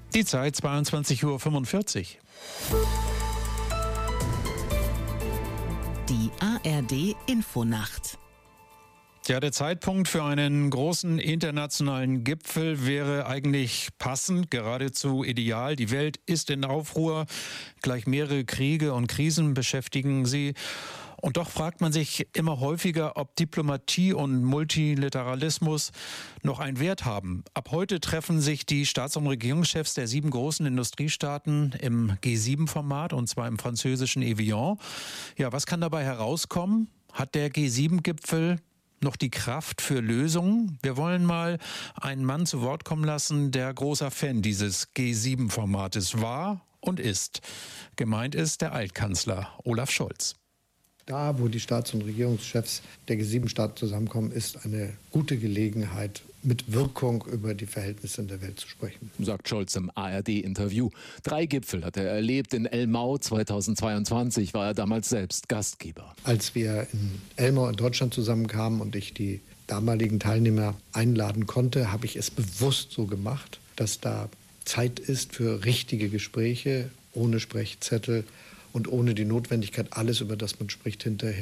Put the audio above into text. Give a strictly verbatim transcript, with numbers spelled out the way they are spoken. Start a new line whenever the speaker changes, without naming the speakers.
Die Zeit zweiundzwanzig Uhr fünfundvierzig.
Die A R D Infonacht.
Ja, der Zeitpunkt für einen großen internationalen Gipfel wäre eigentlich passend, geradezu ideal. Die Welt ist in Aufruhr, gleich mehrere Kriege und Krisen beschäftigen sie. Und doch fragt man sich immer häufiger, ob Diplomatie und Multilateralismus noch einen Wert haben. Ab heute treffen sich die Staats- und Regierungschefs der sieben großen Industriestaaten im G sieben Format, und zwar im französischen Evian. Ja, was kann dabei herauskommen? Hat der G sieben Gipfel noch die Kraft für Lösungen? Wir wollen mal einen Mann zu Wort kommen lassen, der großer Fan dieses G sieben Formates war und ist. Gemeint ist der Altkanzler Olaf Scholz.
Da, wo die Staats- und Regierungschefs der G sieben Staaten zusammenkommen, ist eine gute Gelegenheit, mit Wirkung über die Verhältnisse in der Welt zu sprechen.
Sagt Scholz im A R D-Interview. Drei Gipfel hat er erlebt. In Elmau zweitausendzweiundzwanzig war er damals selbst Gastgeber.
Als wir in Elmau in Deutschland zusammenkamen und ich die damaligen Teilnehmer einladen konnte, habe ich es bewusst so gemacht, dass da Zeit ist für richtige Gespräche, ohne Sprechzettel und ohne die Notwendigkeit, alles, über das man spricht, hinterher